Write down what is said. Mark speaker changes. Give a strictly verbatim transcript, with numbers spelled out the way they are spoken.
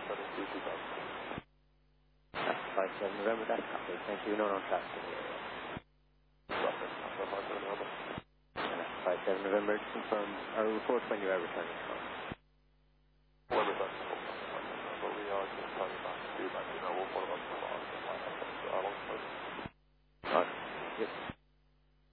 Speaker 1: five seven November, that's copy. Thank you. No, no traffic in the area. five seven November, just confirm our report when you are returning home.